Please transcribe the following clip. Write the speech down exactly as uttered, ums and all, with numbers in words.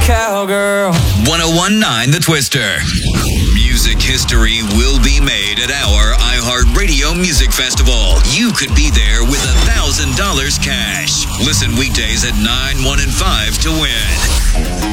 cowgirl. ten nineteen The Twister. Music history will be made at our iHeartRadio Music Festival. You could be there with one thousand dollars cash. Listen weekdays at nine, one, and five to win.